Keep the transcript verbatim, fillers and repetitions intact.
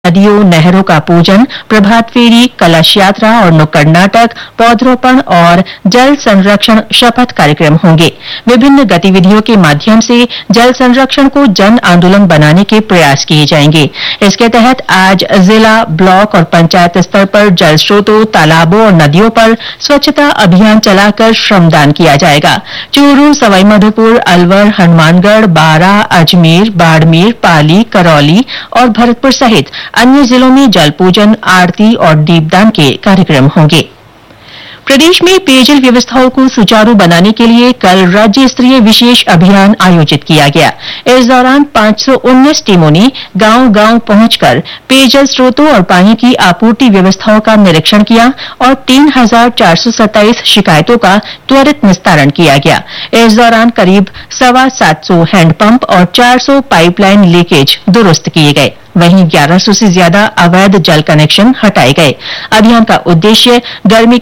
नदियों नहरों का पूजन, प्रभात फेरी, कलश यात्रा और नुक्कड़ नाटक, पौधरोपण और जल संरक्षण शपथ कार्यक्रम होंगे। विभिन्न गतिविधियों के माध्यम से जल संरक्षण को जन आंदोलन बनाने के प्रयास किए जाएंगे। इसके तहत आज जिला, ब्लॉक और पंचायत स्तर पर जल स्रोतों, तालाबों और नदियों पर स्वच्छता अभियान चलाकर श्रमदान किया जाएगा। चूरू, सवाईमाधोपुर, अलवर, हनुमानगढ़, बारां, अजमेर, बाड़मेर, पाली, करौली और भरतपुर सहित अन्य जिलों में जल पूजन, आरती और दीपदान के कार्यक्रम होंगे। प्रदेश में पेयजल व्यवस्थाओं को सुचारू बनाने के लिए कल राज्य स्तरीय विशेष अभियान आयोजित किया गया। इस दौरान पांच सौ उन्नीस टीमों ने गांव-गांव पहुंचकर पेयजल स्रोतों और पानी की आपूर्ति व्यवस्थाओं का निरीक्षण किया और तीन हजार चार सौ सत्ताईस शिकायतों का त्वरित निस्तारण किया गया। इस दौरान करीब सवा सात सौ हैंडपंप और चार सौ पाइपलाइन लीकेज दुरुस्त किए गए। वहीं ग्यारह सौ से ज्यादा अवैध जल कनेक्शन हटाए गए। अभियान का उद्देश्य गर्मी